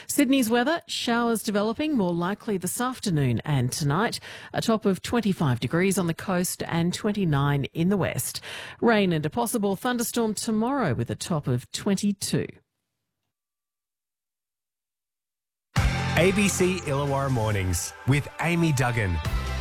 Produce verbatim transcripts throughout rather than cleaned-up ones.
Sydney's weather, showers developing more likely this afternoon and tonight. A top of twenty-five degrees on the coast and twenty-nine in the west. Rain and a possible thunderstorm tomorrow with a top of twenty-two. A B C Illawarra Mornings with Amy Duggan.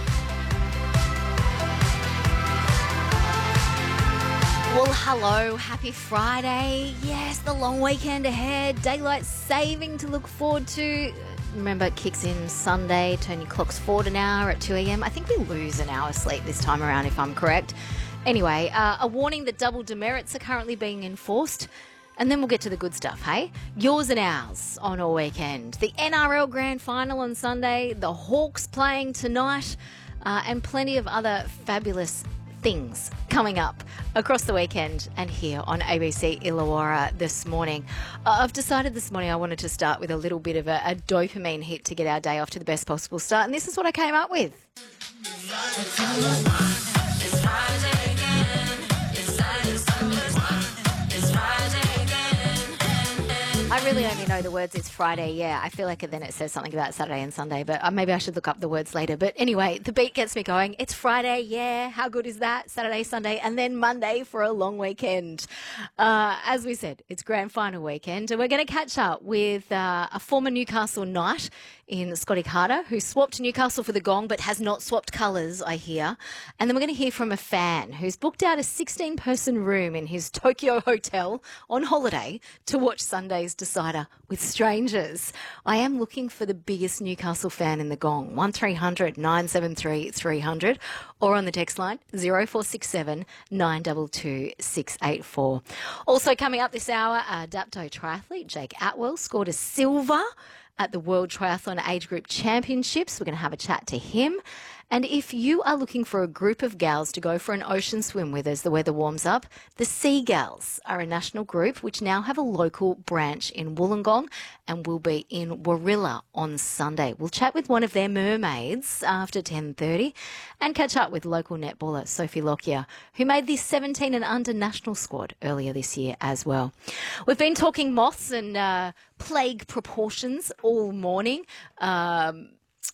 Well, hello, happy Friday. Yes, the long weekend ahead, daylight saving to look forward to. Remember, it kicks in Sunday, turn your clocks forward an hour at two a.m. I think we lose an hour's sleep this time around, if I'm correct. Anyway, uh, a warning that double demerits are currently being enforced. And then we'll get to the good stuff, hey? Yours and ours on all weekend. The N R L Grand Final on Sunday, the Hawks playing tonight, uh, and plenty of other fabulous things coming up across the weekend and here on A B C Illawarra this morning. Uh, I've decided this morning I wanted to start with a little bit of a, a dopamine hit to get our day off to the best possible start, and this is what I came up with. It's Friday again. It's Friday, it's Friday again. I really only know the words "it's Friday," yeah. I feel like then it says something about Saturday and Sunday, but uh, maybe I should look up the words later. But anyway, the beat gets me going. It's Friday, yeah. How good is that? Saturday, Sunday, and then Monday for a long weekend. Uh, as we said, it's grand final weekend, and we're going to catch up with uh, a former Newcastle Knight in Scotty Carter, who swapped Newcastle for the Gong but has not swapped colours, I hear. And then we're going to hear from a fan who's booked out a sixteen-person room in his Tokyo hotel on holiday to watch Sunday's decider with strangers. I am looking for the biggest Newcastle fan in the Gong. one three hundred nine seven three three hundred or on the text line zero four six seven nine two two six eight four. Also coming up this hour, uh, Dapto triathlete Jake Atwell scored a silver at the World Triathlon Age Group Championships. We're going to have a chat to him. And if you are looking for a group of gals to go for an ocean swim with as the weather warms up, the Sea Gals are a national group which now have a local branch in Wollongong and will be in Warilla on Sunday. We'll chat with one of their mermaids after ten thirty and catch up with local netballer Sophie Lockyer, who made the seventeen and under national squad earlier this year as well. We've been talking moths and uh, plague proportions all morning. Um,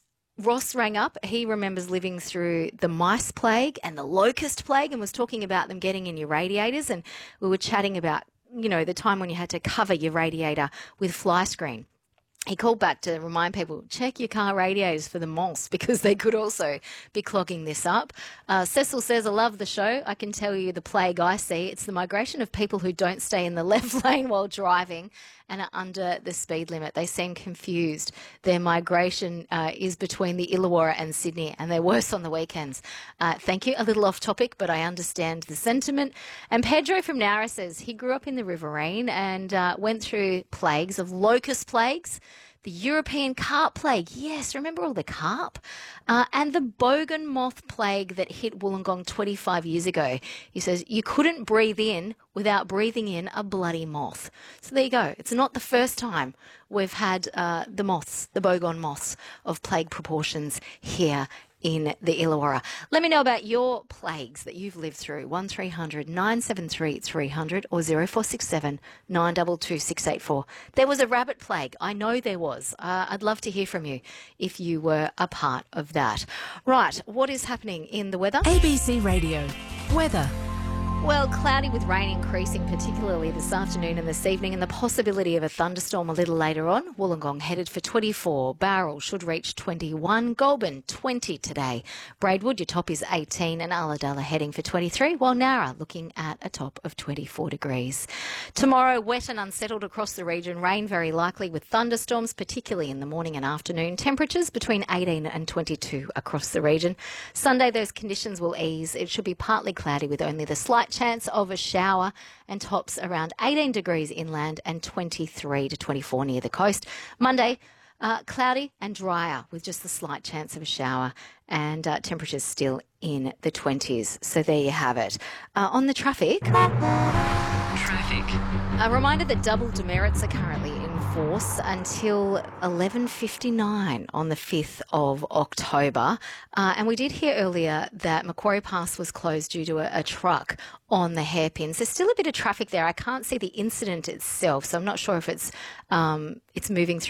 Ross rang up. He remembers living through the mice plague and the locust plague and was talking about them getting in your radiators. And we were chatting about, you know, the time when you had to cover your radiator with fly screen. He called back to remind people, check your car radiators for the moths because they could also be clogging this up. Uh, Cecil says, I love the show. I can tell you the plague I see. It's the migration of people who don't stay in the left lane while driving and are under the speed limit. They seem confused. Their migration uh, is between the Illawarra and Sydney, and they're worse on the weekends. Uh, thank you. A little off topic, but I understand the sentiment. And Pedro from Nowra says he grew up in the Riverine and uh, went through plagues of locust plagues, the European carp plague. Yes, remember all the carp? Uh, and the bogan moth plague that hit Wollongong twenty-five years ago. He says you couldn't breathe in without breathing in a bloody moth. So there you go. It's not the first time we've had uh, the moths, the bogon moths of plague proportions here in the Illawarra. Let me know about your plagues that you've lived through. one three hundred nine seven three three hundred or zero four six seven nine two two six eight four. There was a rabbit plague. I know there was. Uh, I'd love to hear from you if you were a part of that. Right, what is happening in the weather? A B C Radio. Weather. Well, cloudy with rain increasing, particularly this afternoon and this evening, and the possibility of a thunderstorm a little later on. Wollongong headed for twenty-four. Bowral should reach twenty-one. Goulburn, twenty today. Braidwood, your top is eighteen, and Ulladulla heading for twenty-three, while Nowra looking at a top of twenty-four degrees. Tomorrow, wet and unsettled across the region. Rain very likely with thunderstorms, particularly in the morning and afternoon. Temperatures between eighteen and twenty-two across the region. Sunday, those conditions will ease. It should be partly cloudy with only the slight chance of a shower and tops around eighteen degrees inland and twenty-three to twenty-four near the coast. Monday, uh, cloudy and drier with just the slight chance of a shower and uh, temperatures still in the twenties. So there you have it. Uh, on the traffic... Traffic. A reminder that double demerits are currently in force until eleven fifty-nine on the fifth of October. Uh, and we did hear earlier that Macquarie Pass was closed due to a, a truck on the hairpins. There's still a bit of traffic there. I can't see the incident itself, so I'm not sure if it's um, it's moving through